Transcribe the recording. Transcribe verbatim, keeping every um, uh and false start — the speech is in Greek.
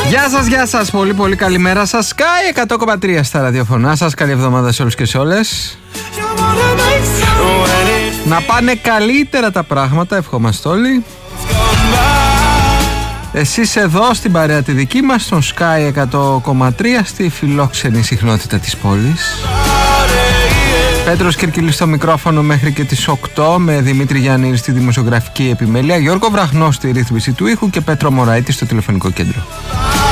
Γεια σας, γεια σας, πολύ πολύ καλημέρα σας. Sky εκατό κόμμα τρία στα ραδιοφωνά σας. Καλή εβδομάδα σε όλους και σε όλες. Να πάνε καλύτερα τα πράγματα, ευχόμαστε όλοι. Εσείς εδώ στην παρέα τη δική μας, στον Sky εκατό κόμμα τρία, στη φιλόξενη συχνότητα της πόλης. Πέτρος Κυρκυλής στο μικρόφωνο μέχρι και τις οκτώ, με Δημήτρη Γιάννη στη δημοσιογραφική επιμέλεια, Γιώργο Βραχνό στη ρύθμιση του ήχου και Πέτρο Μωραήτη στο τηλεφωνικό κέντρο.